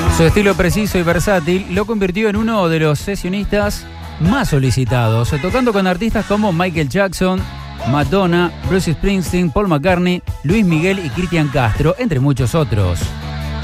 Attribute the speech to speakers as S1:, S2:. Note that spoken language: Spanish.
S1: Su estilo preciso y versátil lo convirtió en uno de los sesionistas más solicitados, tocando con artistas como Michael Jackson, Madonna, Bruce Springsteen, Paul McCartney, Luis Miguel y Cristian Castro, entre muchos otros.